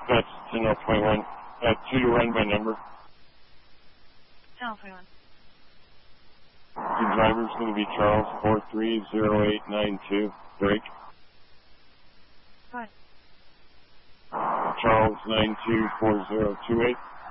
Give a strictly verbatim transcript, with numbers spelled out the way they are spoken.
That's ten twenty-one. Uh, two to run by number. ten twenty-one. Your driver's going to be Charles four three zero eight nine two. Break. Go ahead. Charles nine two four zero two eight.